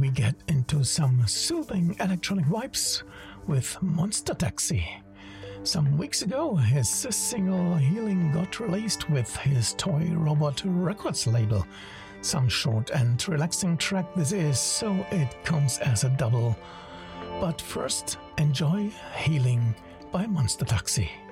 we get into some soothing electronic vibes with Monster Taxi. Some weeks ago, his single Healing got released with his Toy Robot Records label. Some short and relaxing track this is, so it comes as a double. But first, enjoy Healing by Monster Taxi.